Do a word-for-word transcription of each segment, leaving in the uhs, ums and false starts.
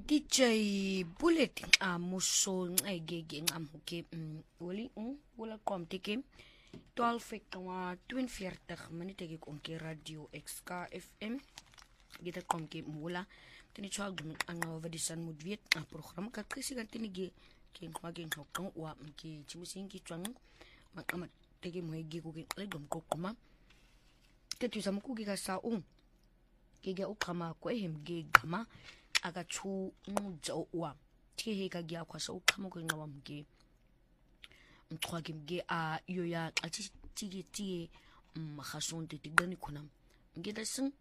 D J Bullet amuso ngegege ngamuke wali wala kwamteke twaalf koma twee en veertig minute ke konke radio X K F M gita komke mula tini chwa gum anga vadisan mudviet a program ka krisi kan tini ge ke ngwa ge ngokon wa ke chimusingi twang makama tege moege ko ke le dom kokuma ke tu samuku ge ka sa un ke ge ukama ko ehem ge gama aga chu mujo wa ti he ka gya kwasa ukama ko ngawa mge mtwage mge a yoya ati tigi ti makhason te tigani kuna mge da sin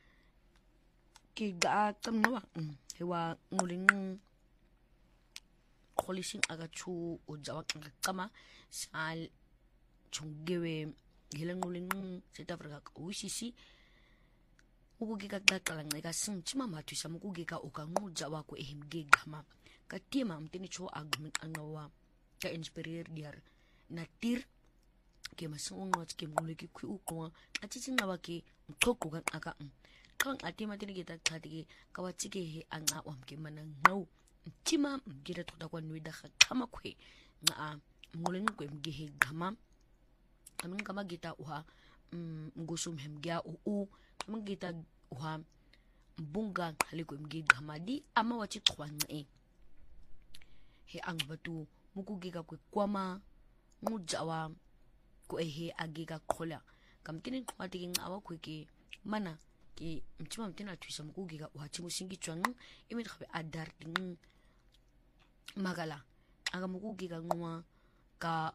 ke ga kamnawa hewa nguling kholising aga chu ujawa kama sal chungewe hela nguling South Africa wisisi ukugika daqala ngeka singchima mathu samukugika okanguja wako ehimge gama katima mtini cho agumi anawa ka inspirer diar natir ke masungot ke muleki ku ukwa atitsinga wake mthoko kan aka kan atima tini kita khatike kawatike he anga wamke mana ngau tima mgira thoda kwa nwida khama khwe nga muleng kwe mgehe gama amin kama gita uha ngusum hemgya u mungita uha mbunga haliko mge gamadi ama wachi khwanxe he angbatu mukugika kwe kwama mujawa ko ehe agika khola kamtini khwatike ngawa khweke mana ke mtima mtina twisa mukugika uhachi musingi twang imi khabe adar ding magala aga mukugika ngwa ka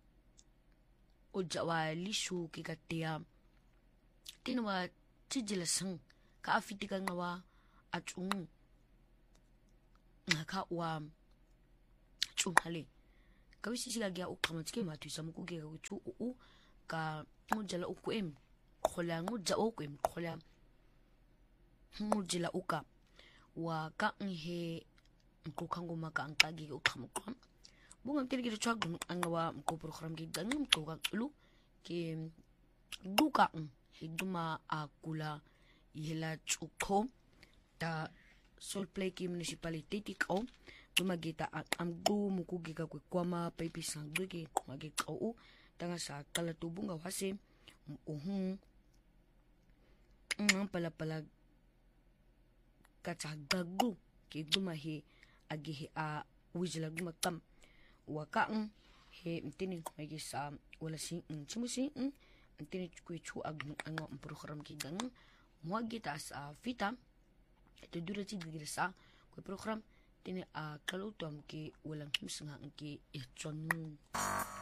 ujawa lishu kikatea tinwa tijila sang ka afitika ngawa achung ngaka wa chunghale kawisi siga gya ukhamatike matu samukuge ka chu u ka ngujala ukwem khola nguja ukwem khola ngujila uka wa ka nhe mkukhango maka ankagi ukhamukam bunga mtirige chwagu angawa mko program ge gangu mko lu ke duka hiduma akula yela chukho ta sol play ki municipality tikau duma gita amgu mukugika kwe kwama pipi sangge kwage kau tanga sa kala tubunga wase uhun pala pala kacha gagu ke duma he age a wijla duma kam waka he mtini kwage sa wala sin chimusi mtini kwe chu agnu anga program ki gang mwagita sa vita te durati digirsa kwe program tini a kalutom ki walang kimsinga ki etchonu